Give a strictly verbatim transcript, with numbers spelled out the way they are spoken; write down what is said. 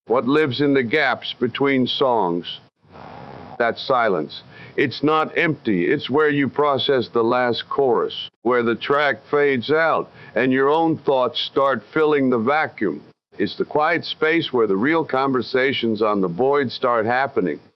What lives in the gaps between songs? That silence. It's not empty. It's where you process the last chorus, where the track fades out and your own thoughts start filling the vacuum. It's the quiet space where the real conversations on the void start happening.